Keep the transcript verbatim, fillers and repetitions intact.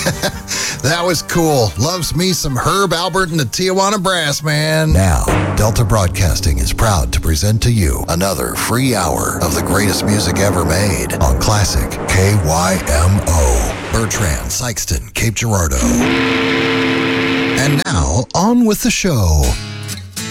That was cool. Loves me some Herb Albert and the Tijuana Brass, man. Now, Delta Broadcasting is proud to present to you another free hour of the greatest music ever made on Classic K Y M O. Bertrand, Sykeston, Cape Girardeau. And now, on with the show.